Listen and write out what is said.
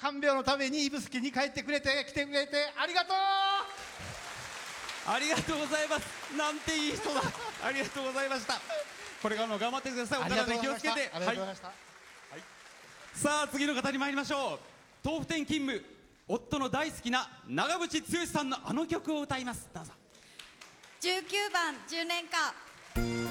看病のために指宿に帰ってくれて来てくれてありがとう。 ありがとうございます。なんていい人だ。ありがとうございました。これからも頑張ってください。お体に気をつけて。 ありがとうございました。 さあ次の方に参りましょう。豆腐店勤務、夫の大好きな長渕剛さんのあの曲を歌います。どうぞ。 19番10年間。